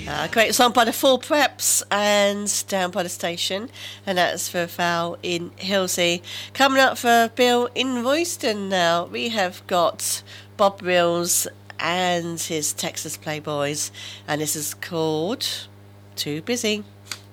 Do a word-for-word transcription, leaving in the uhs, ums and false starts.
Uh, great song by the Full Preps and Down by the Station, and that's for Val in Hilsey. Coming up for Bill in Royston now, we have got Bob Wills and his Texas Playboys, and this is called Too Busy.